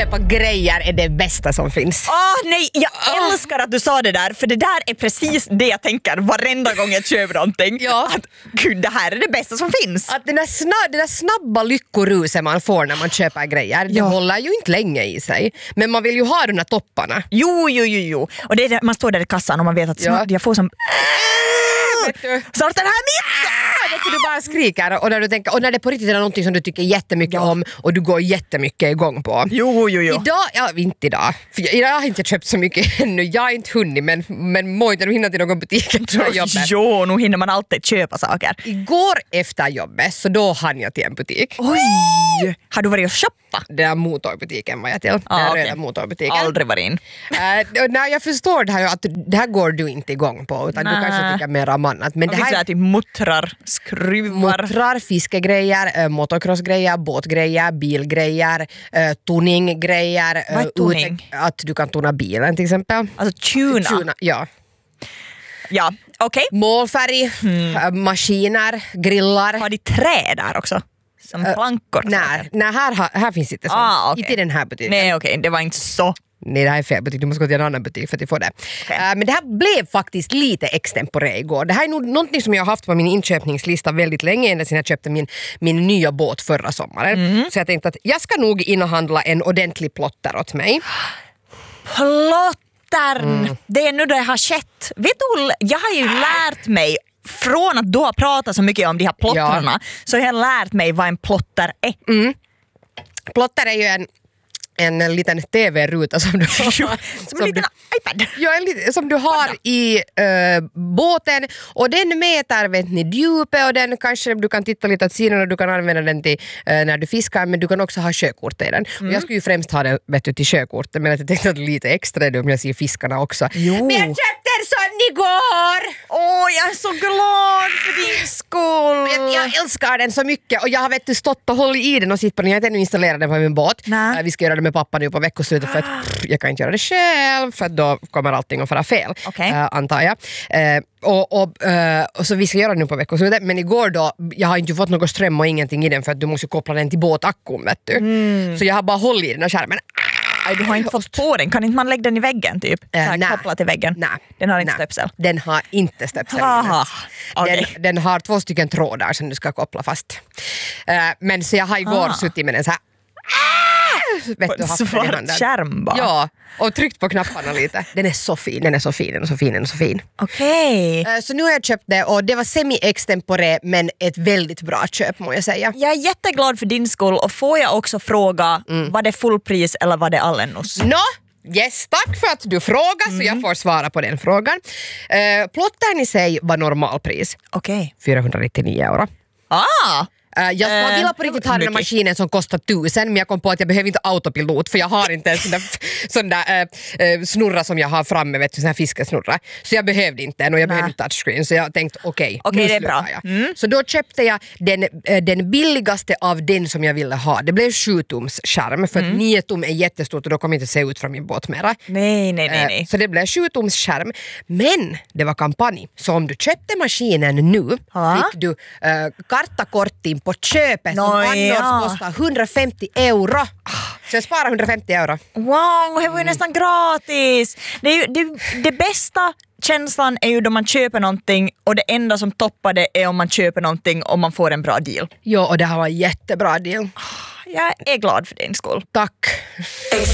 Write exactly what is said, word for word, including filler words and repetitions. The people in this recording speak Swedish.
köpa grejer är det bästa som finns. Åh oh, nej, jag oh. älskar att du sa det där. För det där är precis det jag tänker varenda gång jag köper någonting. Ja. Att gud, det här är det bästa som finns. Att den där, snabb, den där snabba lyckorusen man får när man köper grejer, det ja. håller ju inte länge i sig. Men man vill ju ha de där topparna. Jo, jo, jo, jo. Och det är det, man står där i kassan och man vet att snart ja. jag får som... Snart är det här mitt! Vet du, du bara skriker och när, du tänker, och när det på riktigt är någonting som du tycker jättemycket ja. om och du går jättemycket igång på. Jo, jo, jo. Idag, ja inte idag. För jag, idag har jag inte köpt så mycket ännu. Jag har inte hunnit, men, men må inte hinna till någon butik efter jobbet. Jo, nu hinner man alltid köpa saker. Igår efter jobbet så då hann jag till en butik. Oj! Har du varit och shoppa? Den där motorbutiken var jag till. Ah, den okay. röda motorbutiken. Aldrig varit in. uh, nej, jag förstår det här att det här går du inte igång på utan nej. du kanske tycker mer om annat. Men och det här är typ muttrar, skruvar. Muttrar, fiskegrejer, motocrossgrejer, båtgrejer, bilgrejer, tuninggrejer. Vad är tuning? Att du kan tona bilen till exempel. Alltså tuna? tuna ja. Ja, okej. Okay. Målfärg, mm. maskiner, grillar. Har de trä där också? Som uh, plankor? Nej, nej här, här finns inte sånt. Ah, okay. Inte i den här butiken. Nej, okej, okay. Det var inte så. Nej, det här är fel butik. Du måste gå till en annan butik för att få det. Okay. Uh, men det här blev faktiskt lite extemporé igår. Det här är nog någonting som jag har haft på min inköpningslista väldigt länge ända sedan jag köpte min, min nya båt förra sommaren. Mm. Så jag tänkte att jag ska nog inhandla en ordentlig plotter åt mig. Plottern! Mm. Det är nu det har skett. Vet du, jag har ju lärt mig från att du har pratat så mycket om de här plottrarna ja. så jag har lärt mig vad en plotter är. Mm. Plotter är ju en en liten tv-ruta som du har, som, som en liten du, iPad. Ja, en, som du har i äh, båten och den mäter vet ni, djupet och den kanske du kan titta lite åt sidan och du kan använda den till äh, när du fiskar men du kan också ha sjökort i den. Mm. Och jag skulle ju främst ha den vet du, till sjökortet men jag tänkte att lite extra är det om jag ser fiskarna också. Jo. Men jag köpte en sån igår! Åh, oh, jag är så glad för din skull! Jag, jag älskar den så mycket och jag har vet du, stått och hållit i den och sitt på den. Jag har inte ännu installerat den på min båt. Äh, vi ska göra det med pappa nu på veckoslutet för att pff, jag kan inte göra det själv för att då kommer allting att fara fel okay. äh, antar jag. Äh, och, och, äh, och så vi ska göra det nu på veckoslutet men igår då, jag har inte fått någon ström och ingenting i den för att du måste koppla den till båtakkum vet du. Mm. Så jag har bara hållit i den och skärmen. Du har inte fått på den. Kan inte man lägga den i väggen typ? Äh, nej. Koppla till väggen? Nej. Den har inte nej. stöpsel? Den har inte stöpsel. Aha. Okay. Den, den har två stycken trådar som du ska koppla fast. Äh, men så jag har igår ah. suttit med den så här vet du, haft svart skärm bara. Ja, och tryckt på knapparna lite. Den är så fin, den är så fin, den är så fin, den är så fin. Okej. Okay. Så nu har jag köpt det och det var semi-extemporé men ett väldigt bra köp må jag säga. Jag är jätteglad för din skull och får jag också fråga mm. var det fullpris eller var det allennus? Nå? Yes, tack för att du frågar mm. så jag får svara på den frågan. Uh, plottern i sig var normalpris. Okej. Okay. fyrahundranittionio euro. Ah! Uh, jag skulle vilja på riktigt ha den maskinen som kostar tusen men jag kom på att jag behöver inte autopilot för jag har inte en sån där, sån där uh, uh, snurra som jag har framme, vet du, sån här fiskesnurra. Så jag behövde inte en och jag Nä. behövde touchscreen så jag tänkte okej, okay, okay, det är bra. Jag. Mm. Så då köpte jag den, uh, den billigaste av den som jag ville ha. Det blev sju tums skärm för mm. att nio tum är jättestort och då kommer inte se ut från min båt mera. Nej, nej, nej. nej. Uh, så det blev sju tums skärm men det var kampanj. Så om du köpte maskinen nu ha? fick du uh, kartakortin på köpet som annars ja. kostar hundrafemtio euro. Så jag sparar hundrafemtio euro. Wow, det var ju nästan gratis. Det, är ju, det, det bästa känslan är ju då man köper någonting och det enda som toppar det är om man köper någonting och man får en bra deal. Ja, och det här var en jättebra deal. Jag är glad för din skull. Tack.